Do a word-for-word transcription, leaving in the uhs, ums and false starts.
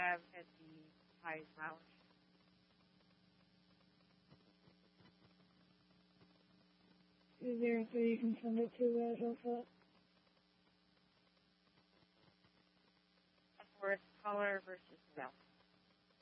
have at the Thai lounge. Is there so you can send it to uh, Ilsa? A forest color versus well.